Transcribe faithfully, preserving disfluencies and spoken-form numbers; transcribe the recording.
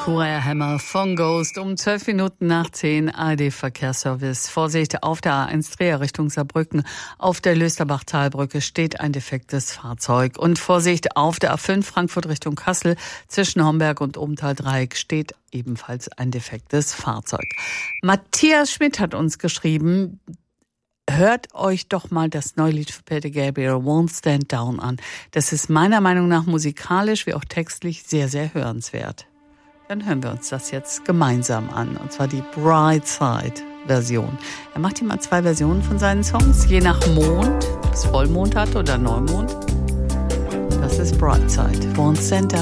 Victoria Hammer von Ghost um zwölf Minuten nach zehn, A R D-Verkehrsservice. Vorsicht, auf der A eins Trier Richtung Saarbrücken, auf der Lösterbach-Talbrücke steht ein defektes Fahrzeug. Und Vorsicht, auf der A fünf Frankfurt Richtung Kassel zwischen Homberg und Obenthal-Dreieck steht ebenfalls ein defektes Fahrzeug. Matthias Schmidt hat uns geschrieben, hört euch doch mal das neue Lied für Peter Gabriel, Won't Stand Down, an. Das ist meiner Meinung nach musikalisch wie auch textlich sehr, sehr hörenswert. Dann hören wir uns das jetzt gemeinsam an, und zwar die Brightside-Version. Er macht immer zwei Versionen von seinen Songs, je nach Mond, ob es Vollmond hat oder Neumond. Das ist Brightside, Won't Stand Down.